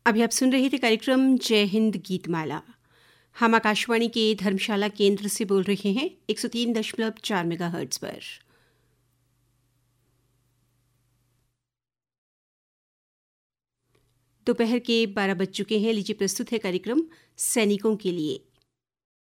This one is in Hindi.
अभी आप सुन रहे थे कार्यक्रम जय हिंद गीतमाला। हम आकाशवाणी के धर्मशाला केंद्र से बोल रहे हैं 103.4 मेगाहर्ट्ज पर। दोपहर के 12 बज चुके हैं। लीजिए प्रस्तुत है कार्यक्रम सैनिकों के लिए।